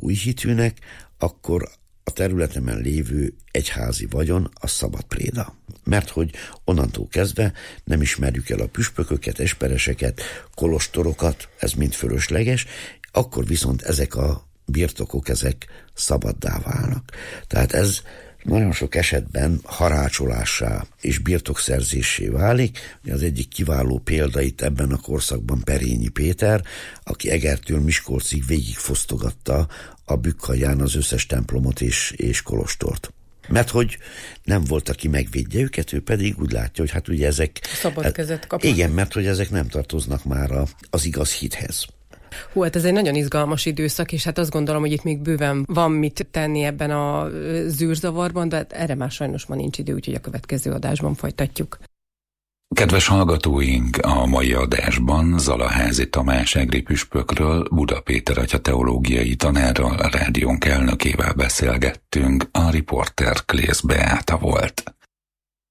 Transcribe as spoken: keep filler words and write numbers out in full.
újhitűnek, akkor a területemen lévő egyházi vagyon a szabad préda. Mert hogy onnantól kezdve nem ismerjük el a püspököket, espereseket, kolostorokat, ez mind fölösleges, akkor viszont ezek a birtokok, ezek szabaddá válnak. Tehát ez nagyon sok esetben harácsolássá és birtokszerzéssé válik. Az egyik kiváló példa itt ebben a korszakban Perényi Péter, aki Egertől Miskolcig végigfosztogatta a Bükk-Haján az összes templomot és, és kolostort. Mert hogy nem volt, aki megvédje őket, ő pedig úgy látja, hogy hát ugye ezek... Szabad kezet kapnak. Igen, mert hogy ezek nem tartoznak már az igaz hithez. Hú, hát ez egy nagyon izgalmas időszak, és hát azt gondolom, hogy itt még bőven van mit tenni ebben a zűrzavarban, de erre már sajnos ma nincs idő, úgyhogy a következő adásban folytatjuk. Kedves hallgatóink, a mai adásban Zalaházi Tamás egri püspökről, Buda Péter atya teológiai tanárral, a rádiónk elnökével beszélgettünk, a riporter Klész Beáta volt.